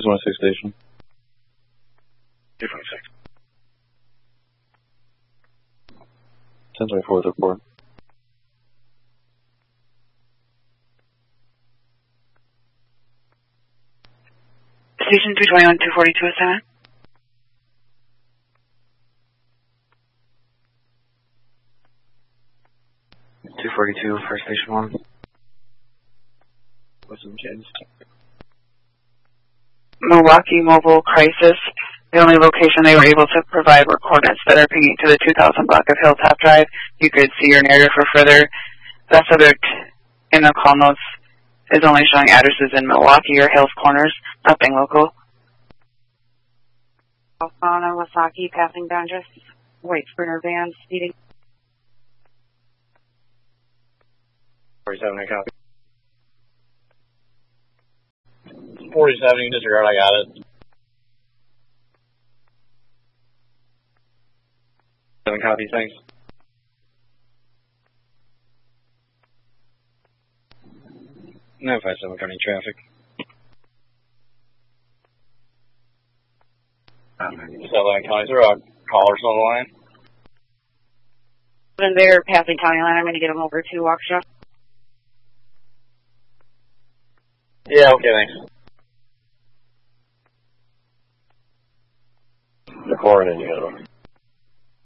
106 station. 226. 1024 to report. Station 321, 242 assignment. First Station 1. What's some kids? Milwaukee Mobile Crisis. The only location they were able to provide were coordinates that are pinging to the 2000 block of Hilltop Drive. You could see your narrative for further. The subject in the call notes is only showing addresses in Milwaukee or Hills Corners, nothing local. Alpha Wasaki, passing down just white Sprinter van, speeding. 47, I copy. 47, you can disregard, I got it. 7 copy, thanks. No 57 county traffic. 7 county, there are callers on the line. When they're passing county line, I'm going to get them over to Waukesha. Yeah, okay, thanks. The coroner, Indiana.